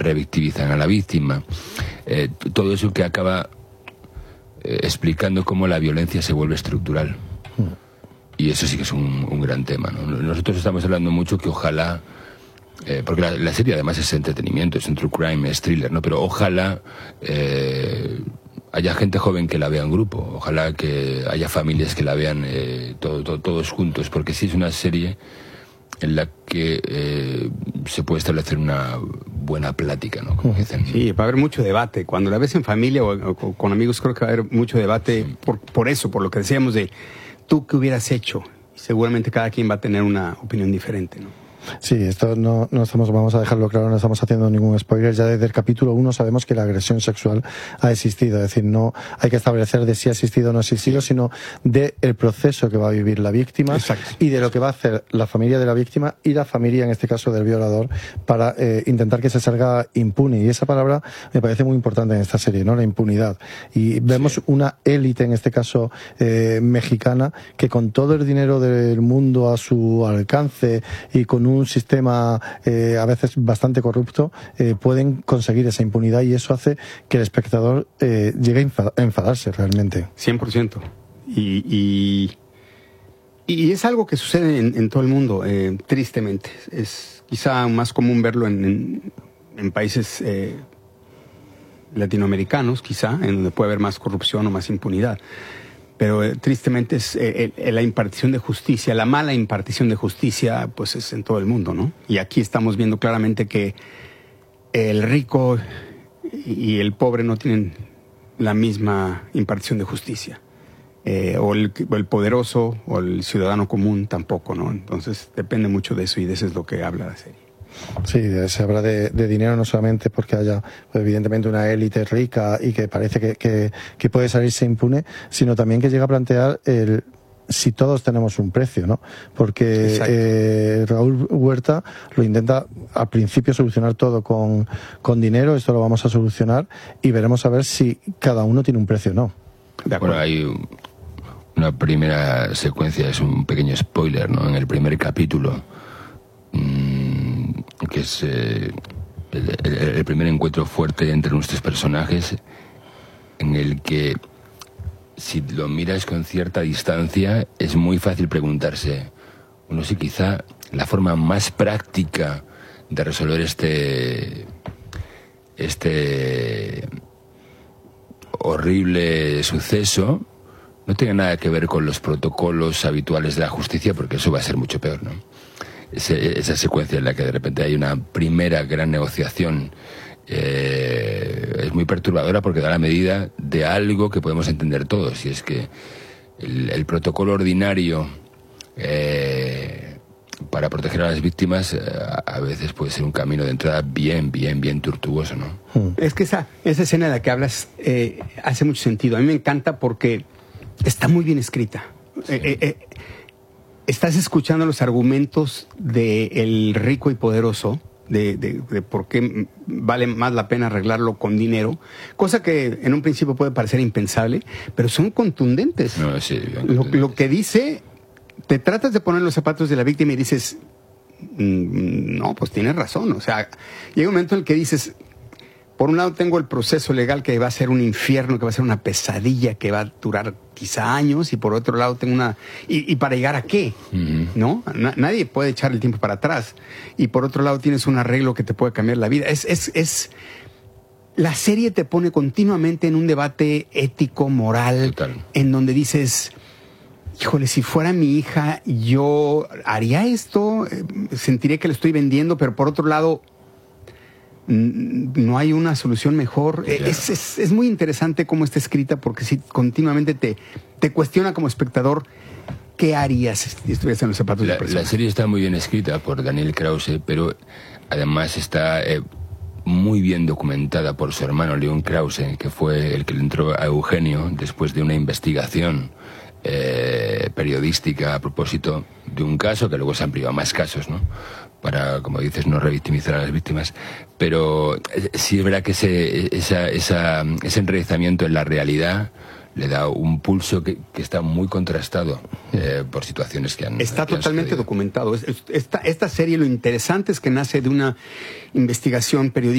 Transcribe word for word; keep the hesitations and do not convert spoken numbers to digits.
revictimizan a la víctima. Eh, todo eso que acaba eh, explicando cómo la violencia se vuelve estructural. Y eso sí que es un, un gran tema, ¿no? Nosotros estamos hablando mucho que ojalá, eh, porque la, la serie además es entretenimiento, es un true crime, es thriller, ¿no? Pero ojalá eh, haya gente joven que la vea en grupo, ojalá que haya familias que la vean eh, todo, todo, todos juntos, porque sí es una serie en la que eh, se puede establecer una buena plática, ¿no? Como dicen. Sí, va a haber mucho debate. Cuando la ves en familia o, o con amigos, creo que va a haber mucho debate sí. por, por eso, por lo que decíamos de tú qué hubieras hecho. Seguramente cada quien va a tener una opinión diferente, ¿no? Sí, esto no, no estamos, vamos a dejarlo claro, no estamos haciendo ningún spoiler. Ya desde el capítulo uno sabemos que la agresión sexual ha existido. Es decir, no hay que establecer de si ha existido o no ha existido, sino de el proceso que va a vivir la víctima. Exacto. Y de lo que va a hacer la familia de la víctima y la familia, en este caso del violador, para eh, intentar que se salga impune. Y esa palabra me parece muy importante en esta serie, ¿no? La impunidad. Y vemos sí. una élite, en este caso eh, mexicana, que con todo el dinero del mundo a su alcance y con un un sistema eh, a veces bastante corrupto, eh, pueden conseguir esa impunidad, y eso hace que el espectador eh, llegue a enfadarse realmente. cien por ciento. Y, y, y es algo que sucede en, en todo el mundo, eh, tristemente. Es quizá más común verlo en, en, en países eh, latinoamericanos, quizá, en donde puede haber más corrupción o más impunidad. Pero eh, tristemente es eh, eh, la impartición de justicia, la mala impartición de justicia, pues es en todo el mundo, ¿no? Y aquí estamos viendo claramente que el rico y el pobre no tienen la misma impartición de justicia. Eh, o, el, o el poderoso o el ciudadano común tampoco, ¿no? Entonces depende mucho de eso, y de eso es lo que habla la serie. Sí, se habla de, de dinero no solamente porque haya, pues, evidentemente, una élite rica y que parece que, que, que puede salirse impune, sino también que llega a plantear el si todos tenemos un precio, ¿no? Porque eh, Raúl Huerta lo intenta al principio solucionar todo con, con dinero. Esto lo vamos a solucionar y veremos a ver si cada uno tiene un precio o no. De acuerdo. Bueno, hay una primera secuencia, es un pequeño spoiler, ¿no? En el primer capítulo, mmm, que es eh, el, el, el primer encuentro fuerte entre nuestros personajes, en el que, si lo miras con cierta distancia, es muy fácil preguntarse, bueno, sí, quizá la forma más práctica de resolver este este horrible suceso no tenga nada que ver con los protocolos habituales de la justicia, porque eso va a ser mucho peor, ¿no? Ese, esa secuencia en la que de repente hay una primera gran negociación eh, es muy perturbadora, porque da la medida de algo que podemos entender todos, y es que el, el protocolo ordinario eh, para proteger a las víctimas eh, a veces puede ser un camino de entrada bien, bien, bien tortuoso, ¿no? Es que esa, esa escena de la que hablas eh, hace mucho sentido. A mí me encanta porque está muy bien escrita. Sí. Eh, eh, Estás escuchando los argumentos del rico y poderoso, de, de, de por qué vale más la pena arreglarlo con dinero, cosa que en un principio puede parecer impensable, pero son contundentes. No, sí, lo, lo que dice, te tratas de poner los zapatos de la víctima y dices, no, pues tienes razón. O sea, llega un momento en el que dices, por un lado tengo el proceso legal que va a ser un infierno, que va a ser una pesadilla, que va a durar quizá años, y por otro lado tengo una... ¿Y, y para llegar a qué? Uh-huh. ¿No? Na- nadie puede echar el tiempo para atrás. Y por otro lado tienes un arreglo que te puede cambiar la vida. Es, es, es... La serie te pone continuamente en un debate ético, moral, total, en donde dices, híjole, si fuera mi hija, yo haría esto, sentiré que le estoy vendiendo, pero por otro lado, no hay una solución mejor. Yeah. Es, es, es muy interesante cómo está escrita, porque sí, continuamente te, te cuestiona como espectador, ¿qué harías si estuvieras en los zapatos la, de persona? La serie está muy bien escrita por Daniel Krause, pero además está eh, muy bien documentada por su hermano León Krause, que fue el que le entró a Eugenio después de una investigación eh, periodística a propósito de un caso, que luego se amplió a más casos, ¿no? Para, como dices, no revictimizar a las víctimas. Pero sí es verdad que ese, esa, esa, ese enraizamiento en la realidad le da un pulso que, que está muy contrastado eh, por situaciones que han... Está que han totalmente sucedido. documentado. Esta, esta serie, lo interesante es que nace de una investigación periodística